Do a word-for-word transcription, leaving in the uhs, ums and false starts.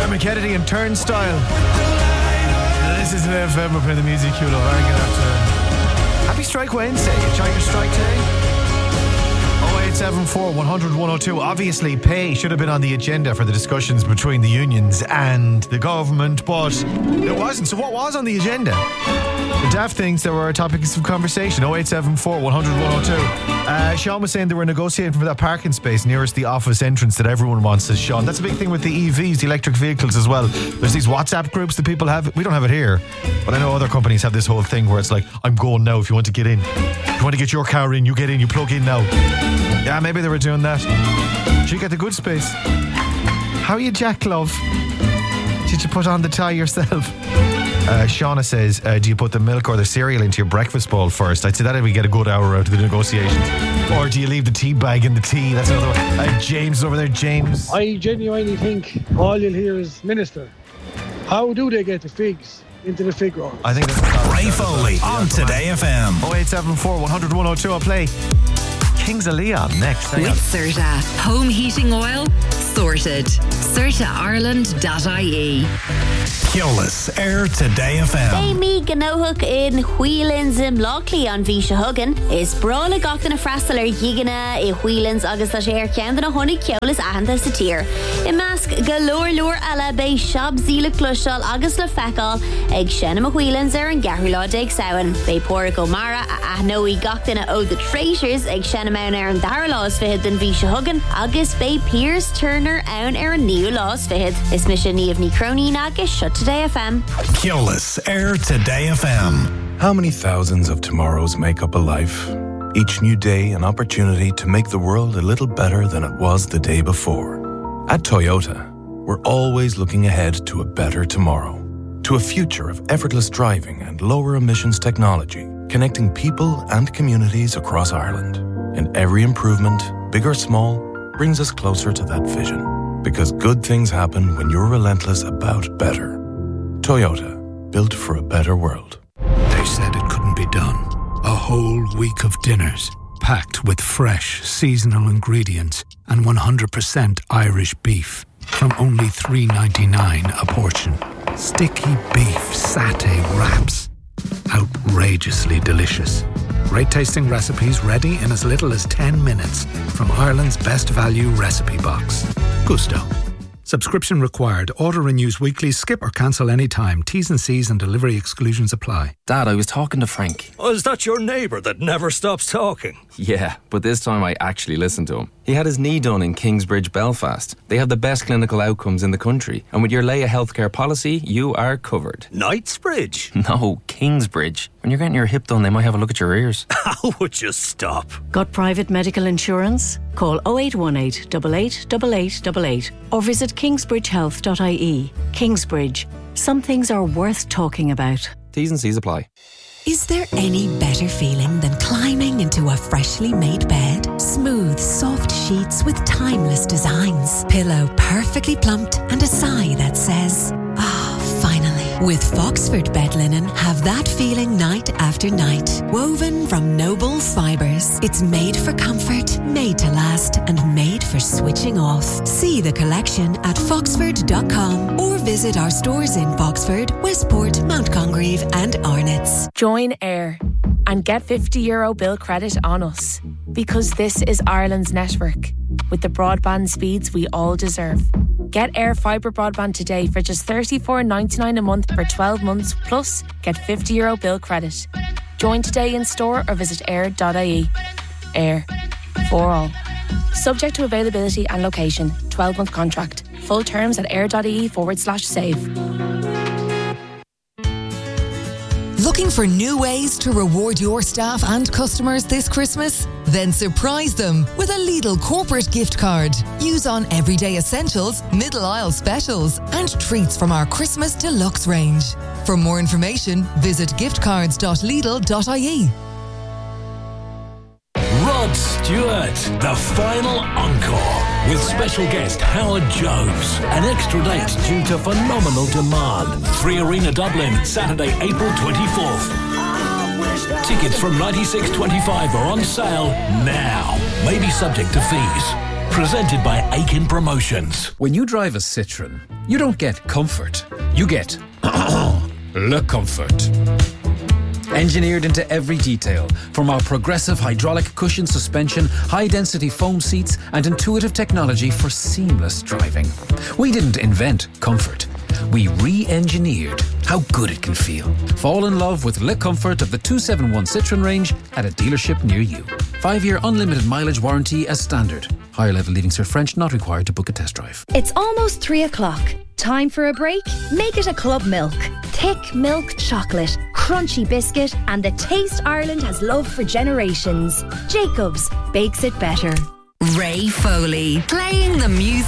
Dermot Kennedy and Turnstile. This is an F M. We're playing the music you love. I'm gonna have to. Happy Strike Wednesday. You try your strike today? oh eight seven four, one hundred, one oh two. Obviously, pay should have been on the agenda for the discussions between the unions and the government, but it wasn't. So, what was on the agenda? The daft things that were topics of conversation. oh eight seven four, one hundred, one oh two. Uh, Sean was saying they were negotiating for that parking space nearest the office entrance that everyone wants, says Sean. That's a big thing with the E Vs, the electric vehicles as well. There's these WhatsApp groups that people have. We don't have it here, but I know other companies have this whole thing where it's like, I'm going now if you want to get in. If you want to get your car in, you get in, you plug in now. Yeah, maybe they were doing that. Did you get the good space? How are you, Jack Love? Did you put on the tie yourself? Uh, Shauna says, uh, do you put the milk or the cereal into your breakfast bowl first? I'd say that we get a good hour out of the negotiations. Or do you leave the tea bag in the tea? That's another one. Uh, James is over there. James. I genuinely think all you'll hear is Minister. How do they get the figs into the fig roll? I think that's Ray Foley on Today F M. oh eight seven four, one hundred, one oh two. I'll play Kings of Leon next. With Certa. Home heating oil sorted. Certa Ireland dot I E. Keolis, Air Today F M. They me ganohuk in Wheelins in Lockley on Visha Huggin. Is brawla gachtan a frasteler yigana i Wheelins agus that air count a honey Keolis and the satir. In mask galore lure ala bay shab zila clushal agus la fekal egg shenema Wheelins er and Garula dig sowen. Bay porico mara a noi gachtan o the traitors egg shenema er and darlaws fihid than Visha Huggin agus bay Piers Turner own er and new laws fihid. Is mission ni of ni crony nagish shut Today F M. Keolis, Air Today F M. How many thousands of tomorrows make up a life? Each new day an opportunity to make the world a little better than it was the day before. At Toyota, we're always looking ahead to a better tomorrow. To a future of effortless driving and lower emissions technology, connecting people and communities across Ireland. And every improvement, big or small, brings us closer to that vision. Because good things happen when you're relentless about better. Toyota, built for a better world. They said it couldn't be done. A whole week of dinners, packed with fresh, seasonal ingredients and one hundred percent Irish beef from only three ninety-nine a portion. Sticky beef satay wraps. Outrageously delicious. Great tasting recipes ready in as little as ten minutes from Ireland's best value recipe box. Gusto. Subscription required. Order renews weekly. Skip or cancel anytime. T's and C's and delivery exclusions apply. Dad, I was talking to Frank. Oh, is that your neighbour that never stops talking? Yeah, but this time I actually listened to him. He had his knee done in Kingsbridge, Belfast. They have the best clinical outcomes in the country. And with your Leia healthcare policy, you are covered. Knightsbridge? No, Kingsbridge. When you're getting your hip done, they might have a look at your ears. How would you stop? Got private medical insurance? Call oh eight one eight, eight eight, eight eight eight eight or visit kingsbridge health dot I E. Kingsbridge. Some things are worth talking about. T's and C's apply. Is there any better feeling than climbing into a freshly made bed? Smooth, soft sheets with timeless designs. Pillow perfectly plumped and a sigh that says, ah, oh, finally. With Foxford bed linen, have that feeling night after night. Woven from noble fibres. It's made for comfort, made to last, and made for switching off. See the collection at foxford dot com or visit our stores in Foxford, Westport, Mount Congreve and Arnott's. Join Air and get fifty euro bill credit on us, because this is Ireland's network with the broadband speeds we all deserve. Get Air Fibre broadband today for just thirty-four ninety-nine a month for twelve months, plus get fifty euro bill credit. Join today in store or visit air dot I E. Air. For all. Subject to availability and location. twelve month contract. Full terms at air.ie forward slash save. Looking for new ways to reward your staff and customers this Christmas? Then surprise them with a Lidl corporate gift card. Use on everyday essentials, middle aisle specials, and treats from our Christmas Deluxe range. For more information, visit gift cards dot lidl dot I E. Rod Stewart, the final encore, with special guest Howard Jones. An extra date due to phenomenal demand. Three Arena Dublin, Saturday, April twenty-fourth. Tickets from ninety-six twenty-five are on sale now. Maybe subject to fees. Presented by Aiken Promotions. When you drive a Citroen, you don't get comfort. You get Le Comfort. Engineered into every detail, from our progressive hydraulic cushion suspension, high-density foam seats, and intuitive technology for seamless driving. We didn't invent comfort. We re-engineered how good it can feel. Fall in love with Le Comfort of the two seventy-one Citroen range at a dealership near you. Five-year unlimited mileage warranty as standard. Higher level Leaving Cert French not required to book a test drive. It's almost three o'clock. Time for a break? Make it a Club Milk. Thick milk chocolate, crunchy biscuit, and the taste Ireland has loved for generations. Jacobs bakes it better. Ray Foley, playing the music